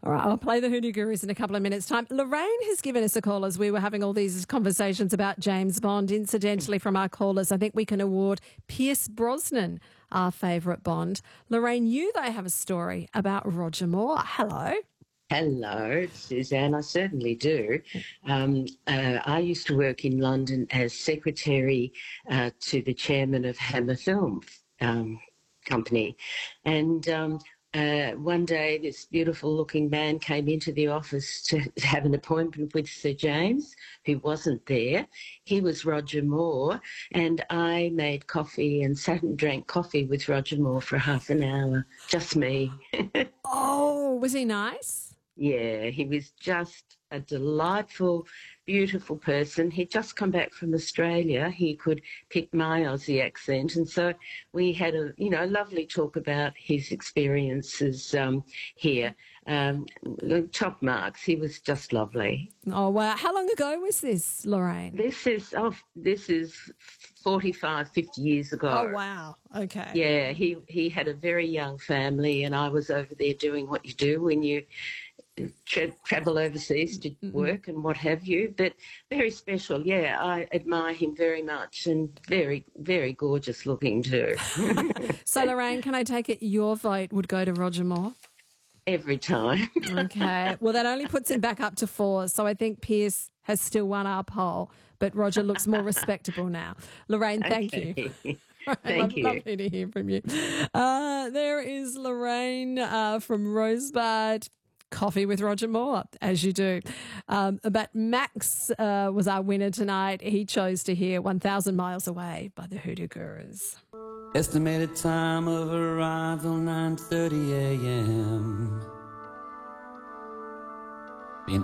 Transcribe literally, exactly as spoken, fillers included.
All right, I'll play the Hoodoo Gurus in a couple of minutes' time. Lorraine has given us a call as we were having all these conversations about James Bond. Incidentally, from our callers, I think we can award Pierce Brosnan our favourite Bond. Lorraine, you, they have a story about Roger Moore. Hello. Hello, Suzanne. I certainly do. Um, uh, I used to work in London as secretary uh, to the chairman of Hammer Film um, Company. And um, uh, one day this beautiful-looking man came into the office to have an appointment with Sir James, who wasn't there. He was Roger Moore, and I made coffee and sat and drank coffee with Roger Moore for half an hour, just me. Oh, was he nice? Yeah, he was just a delightful, beautiful person. He'd just come back from Australia. He could pick my Aussie accent. And so we had a, you know, lovely talk about his experiences um, here. Um, top marks. He was just lovely. Oh, wow. How long ago was this, Lorraine? This is, oh, this is forty-five, fifty years ago. Oh, wow. Okay. Yeah, he, he had a very young family, and I was over there doing what you do when you Tra- travel overseas to work and what have you, but very special. Yeah, I admire him very much, and very, very gorgeous looking too. So, Lorraine, can I take it your vote would go to Roger Moore? Every time. Okay. Well, that only puts him back up to four, so I think Pierce has still won our poll, but Roger looks more respectable now. Lorraine, thank Okay. you. Thank Love, you. Lovely to hear from you. Uh, there is Lorraine uh, from Rosebud. Coffee with Roger Moore, as you do. Um, but Max uh, was our winner tonight. He chose to hear one thousand Miles Away by the Hoodoo Gurus. Estimated time of arrival nine thirty a.m.